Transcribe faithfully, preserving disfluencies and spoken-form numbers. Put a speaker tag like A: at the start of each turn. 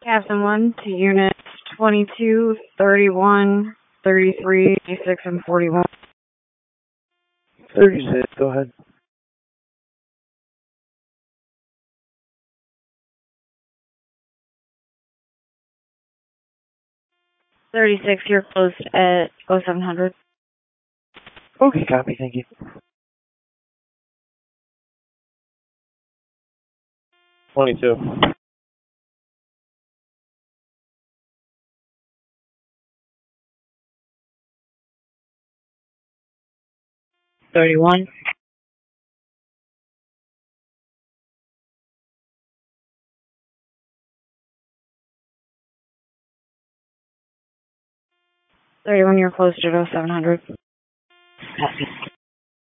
A: Captain one to units twenty-two, thirty-one, thirty-three, thirty-six, and forty-one.
B: thirty-six, go ahead.
A: thirty-six, you're closed at oh seven hundred.
B: Okay, copy, thank you. twenty-two.
A: thirty-one. thirty-one, you're closed at oh seven hundred. Copy.